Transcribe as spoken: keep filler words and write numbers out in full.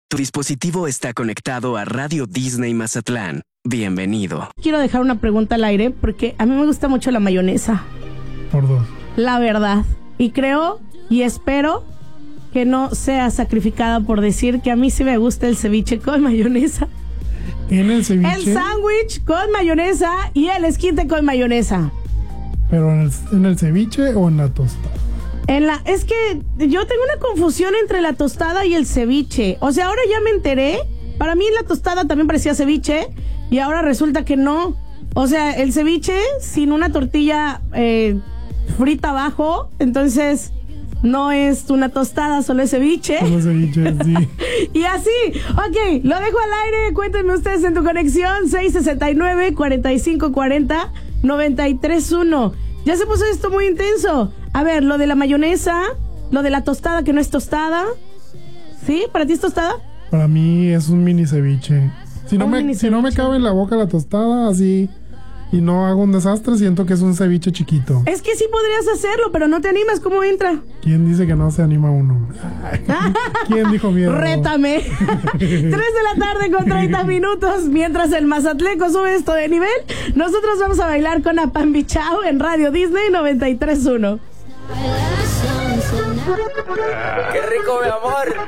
Tu dispositivo está conectado a Radio Disney Mazatlán. Bienvenido. Quiero dejar una pregunta al aire porque a mí me gusta mucho la mayonesa. Por dos. La verdad. Y creo y espero que no sea sacrificada por decir que a mí sí me gusta el ceviche con mayonesa. ¿En el ceviche? El sándwich con mayonesa y el esquite con mayonesa. ¿Pero en el, en el ceviche o en la tostada? En la, es que yo tengo una confusión entre la tostada y el ceviche. O sea, ahora ya me enteré. Para mí la tostada también parecía ceviche y ahora resulta que no. O sea, el ceviche sin una tortilla eh, frita abajo, entonces no es una tostada, solo es ceviche. Solo ceviche, sí. Y así, ok, lo dejo al aire. Cuéntenme ustedes en tu conexión seis sesenta y nueve, cuarenta y cinco cuarenta, noventa y tres uno. Ya se puso esto muy intenso. A ver, lo de la mayonesa, lo de la tostada que no es tostada. ¿Sí? ¿Para ti es tostada? Para mí es un mini ceviche. Si no, Un me, mini si no me ceviche. cabe en la boca la tostada así y no hago un desastre, siento que es un ceviche chiquito. Es que sí podrías hacerlo, pero no te animas. ¿Cómo entra? ¿Quién dice que no se anima uno? ¿Quién dijo miedo? Rétame. Tres de la tarde con treinta minutos. Mientras el Mazatleco sube esto de nivel, nosotros vamos a bailar con Apambi Chao en Radio Disney noventa y tres uno. ¡Qué rico, mi amor!